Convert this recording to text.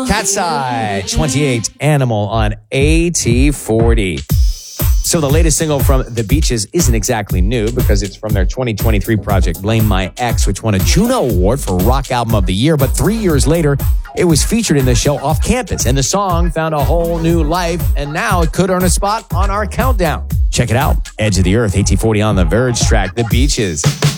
Cat's Eye 28 Animal on AT40. So the latest single from The Beaches isn't exactly new because it's from their 2023 project Blame My Ex, which won a Juno Award for Rock Album of the Year. But 3 years later, it was featured in the show Off Campus, and the song found a whole new life, and now it could earn a spot on our countdown. Check it out. Edge of the Earth, AT40 on the Verge track, The Beaches.